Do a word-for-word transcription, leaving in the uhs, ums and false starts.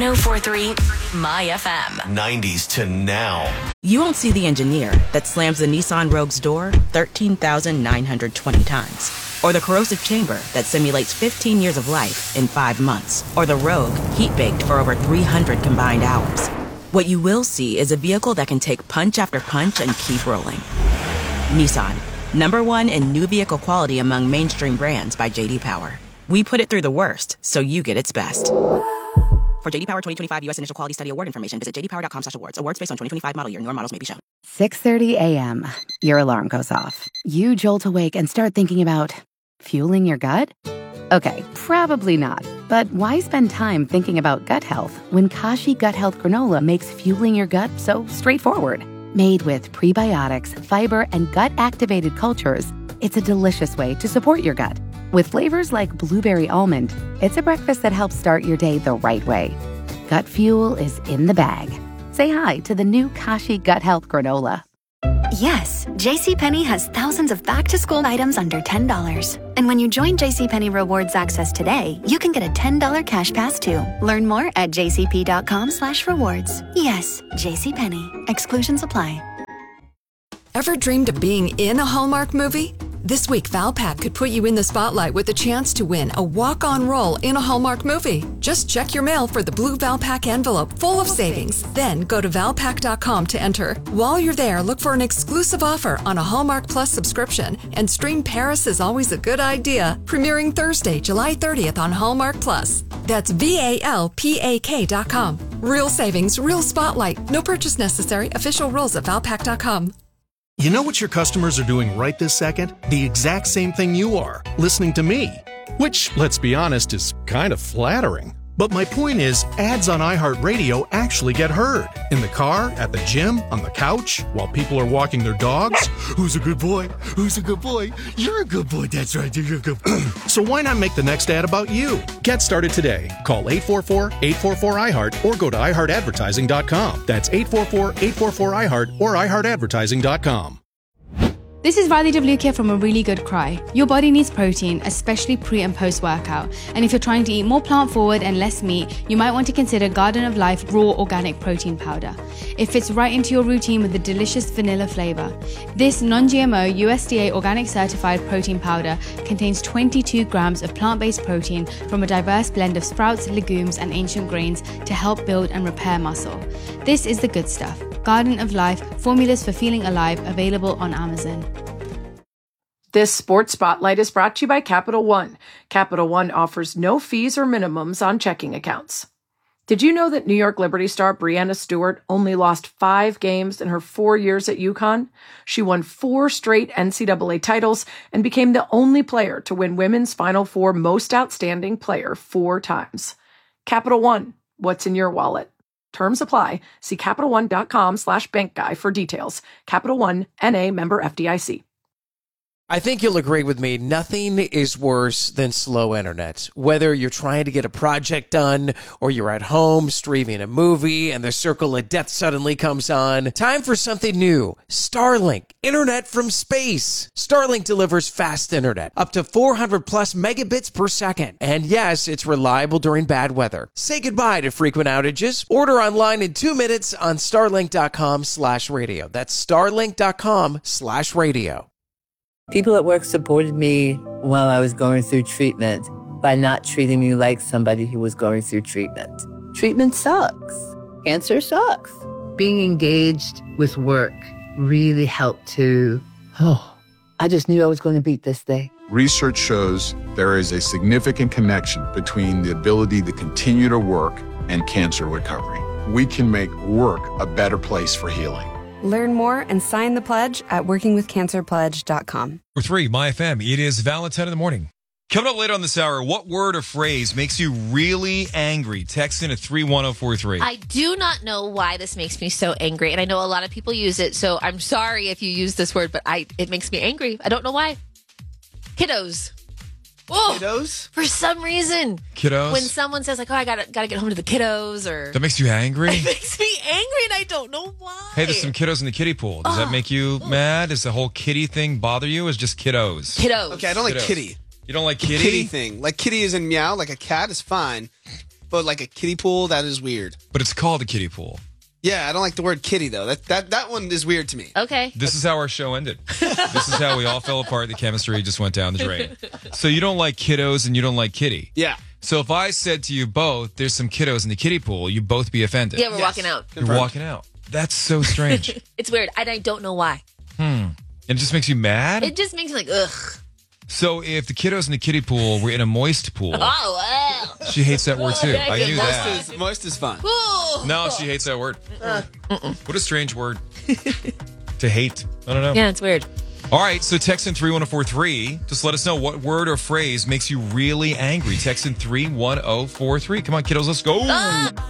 one oh four point three My F M. nineties to now. You won't see the engineer that slams the Nissan Rogue's door thirteen thousand nine hundred twenty times. Or the corrosive chamber that simulates fifteen years of life in five months. Or the Rogue heat-baked for over three hundred combined hours. What you will see is a vehicle that can take punch after punch and keep rolling. Nissan, number one in new vehicle quality among mainstream brands by J D Power. We put it through the worst, so you get its best. For J D Power twenty twenty-five U S Initial Quality Study Award information, visit j d power dot com slash awards. Awards based on twenty twenty-five model year. Newer models may be shown. six thirty a.m. Your alarm goes off. You jolt awake and start thinking about fueling your gut? Okay, probably not. But why spend time thinking about gut health when Kashi Gut Health Granola makes fueling your gut so straightforward? Made with prebiotics, fiber, and gut-activated cultures, it's a delicious way to support your gut. With flavors like blueberry almond, it's a breakfast that helps start your day the right way. Gut fuel is in the bag. Say hi to the new Kashi Gut Health Granola. Yes, JCPenney has thousands of back-to-school items under ten dollars. And when you join JCPenney Rewards Access today, you can get a ten dollars cash pass too. Learn more at jcp.com slash rewards. Yes, JCPenney. Exclusions apply. Ever dreamed of being in a Hallmark movie? This week, Valpak could put you in the spotlight with a chance to win a walk-on role in a Hallmark movie. Just check your mail for the blue Valpak envelope full of savings. Then go to valpak dot com to enter. While you're there, look for an exclusive offer on a Hallmark Plus subscription and stream Paris is Always a Good Idea, premiering Thursday, July thirtieth on Hallmark Plus. That's V A L P A K dot com. Real savings, real spotlight. No purchase necessary. Official rules at valpak dot com. You know what your customers are doing right this second? The exact same thing you are, listening to me. Which, let's be honest, is kind of flattering. But my point is, ads on iHeartRadio actually get heard. In the car, at the gym, on the couch, while people are walking their dogs. Who's a good boy? Who's a good boy? You're a good boy, that's right, you're a good boy. So why not make the next ad about you? Get started today. Call eight four four, eight four four, I heart or go to i heart advertising dot com. That's eight four four, eight four four, I heart or i heart advertising dot com. This is Riley Devlukia from A Really Good Cry. Your body needs protein, especially pre and post workout. And if you're trying to eat more plant forward and less meat, you might want to consider Garden of Life Raw Organic Protein Powder. It fits right into your routine with a delicious vanilla flavor. This non-G M O U S D A organic certified protein powder contains twenty-two grams of plant-based protein from a diverse blend of sprouts, legumes, and ancient grains to help build and repair muscle. This is the good stuff. Garden of Life, formulas for feeling alive, available on Amazon. This Sports Spotlight is brought to you by Capital One. Capital One offers no fees or minimums on checking accounts. Did you know that New York Liberty star Breanna Stewart only lost five games in her four years at UConn? She won four straight N C double A titles and became the only player to win Women's Final Four Most Outstanding Player four times. Capital One, what's in your wallet? Terms apply. See CapitalOne.com slash bank guy for details. Capital One, N A member F D I C. I think you'll agree with me. Nothing is worse than slow internet. Whether you're trying to get a project done or you're at home streaming a movie and the circle of death suddenly comes on. Time for something new. Starlink. Internet from space. Starlink delivers fast internet. Up to four hundred plus megabits per second. And yes, it's reliable during bad weather. Say goodbye to frequent outages. Order online in two minutes on starlink.com slash radio. That's starlink.com slash radio. People at work supported me while I was going through treatment by not treating me like somebody who was going through treatment. Treatment sucks. Cancer sucks. Being engaged with work really helped to, oh, I just knew I was going to beat this thing. Research shows there is a significant connection between the ability to continue to work and cancer recovery. We can make work a better place for healing. Learn more and sign the pledge at working with cancer pledge dot com. Or three, My F M. It is Valentine in the morning. Coming up later on this hour, what word or phrase makes you really angry? Text in at three one oh four three. I do not know why this makes me so angry, and I know a lot of people use it, so I'm sorry if you use this word, but I it makes me angry. I don't know why. Kiddos. Oh, kiddos? For some reason. Kiddos? When someone says, like, oh, I gotta, gotta get home to the kiddos, or... That makes you angry? It makes me angry, and I don't know why. Hey, there's some kiddos in the kiddie pool. Does oh. that make you mad? Does the whole kitty thing bother you, or is just kiddos? Kiddos. Okay, I don't like kiddos. kitty. You don't like kitty? Kitty thing. Like kitty is in meow, like a cat is fine. but like a kiddie pool, that is weird. But it's called a kiddie pool. Yeah, I don't like the word kiddie, though. That that that one is weird to me. Okay. This is how our show ended. This is how we all fell apart. The chemistry just went down the drain. So you don't like kiddos and you don't like kitty. Yeah. So if I said to you both, there's some kiddos in the kiddie pool, you'd both be offended. Yeah, we're yes. walking out. You're walking out. That's so strange. It's weird. And I don't know why. Hmm. And it just makes you mad? It just makes me like, ugh. So if the kiddos in the kiddie pool were in a moist pool, oh, wow. She hates that word too. I knew moist that. Is, moist is fun. Ooh. No, she hates that word. Uh, what a strange word to hate. I don't know. Yeah, it's weird. All right, so text in three one oh four three. Just let us know what word or phrase makes you really angry. Text in three one oh four three. Come on, kiddos, let's go. Uh.